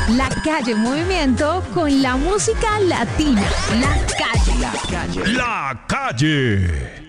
La calle en movimiento con la música latina. La calle. La calle.